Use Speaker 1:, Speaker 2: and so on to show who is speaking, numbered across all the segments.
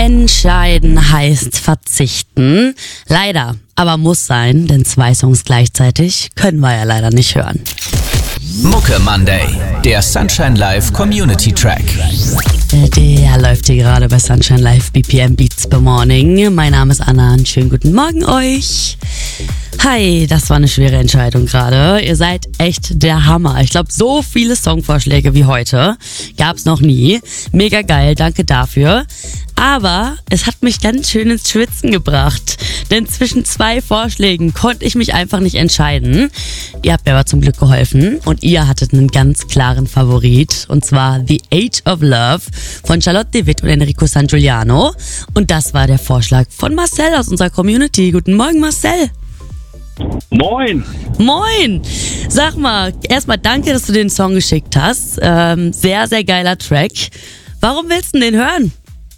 Speaker 1: Entscheiden heißt verzichten. Leider, aber muss sein, denn 2 Songs gleichzeitig können wir ja leider nicht hören.
Speaker 2: Mucke Monday, der Sunshine Live Community Track.
Speaker 1: Der läuft hier gerade bei Sunshine Live BPM Beats per Morning. Mein Name ist Anna und schönen guten Morgen euch. Hi, das war eine schwere Entscheidung gerade. Ihr seid echt der Hammer. Ich glaube, so viele Songvorschläge wie heute gab's noch nie. Mega geil, danke dafür. Aber es hat mich ganz schön ins Schwitzen gebracht. Denn zwischen 2 Vorschlägen konnte ich mich einfach nicht entscheiden. Ihr habt mir aber zum Glück geholfen und ihr hattet einen ganz klaren Favorit. Und zwar The Age of Love von Charlotte de Witt und Enrico San Giuliano. Und das war der Vorschlag von Marcel aus unserer Community. Guten Morgen, Marcel.
Speaker 3: Moin!
Speaker 1: Moin! Sag mal, erstmal danke, dass du den Song geschickt hast. Sehr, sehr geiler Track. Warum willst du den hören?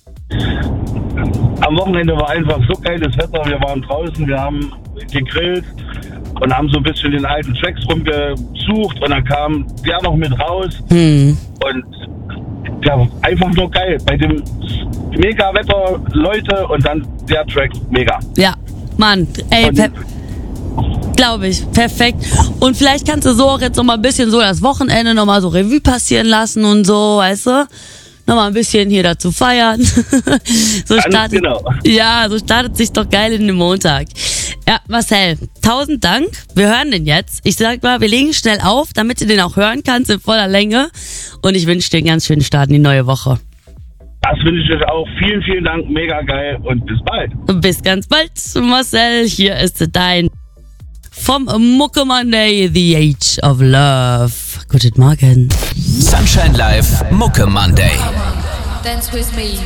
Speaker 3: Am Wochenende war einfach so geiles Wetter. Wir waren draußen, wir haben gegrillt und haben so ein bisschen den alten Tracks rumgesucht und dann kam der noch mit raus. Und ja, einfach nur geil. Bei dem mega Wetter, Leute und dann der Track mega.
Speaker 1: Ja, Mann, ey, glaube ich, perfekt. Und vielleicht kannst du so auch jetzt noch mal ein bisschen so das Wochenende noch mal so Revue passieren lassen und so, weißt du? Noch mal ein bisschen hier dazu feiern. So startet,
Speaker 3: genau.
Speaker 1: Ja, so startet sich doch geil in den Montag. Ja, Marcel, 1000 Dank. Wir hören den jetzt. Ich sag mal, wir legen schnell auf, damit du den auch hören kannst in voller Länge. Und ich wünsche dir einen ganz schönen Start in die neue Woche.
Speaker 3: Das wünsche ich euch auch. Vielen, vielen Dank. Mega geil und bis bald.
Speaker 1: Bis ganz bald, Marcel. Hier ist dein vom Mucke Monday, The Age of Love. Guten Morgen.
Speaker 2: Sunshine Live Mucke Monday.
Speaker 4: Dance with me.